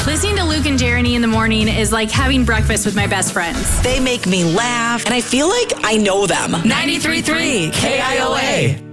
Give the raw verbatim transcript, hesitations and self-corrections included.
Listening to Luke and Jeremy in the morning is like having breakfast with my best friends. They make me laugh, and I feel like I know them. ninety-three point three K I O A.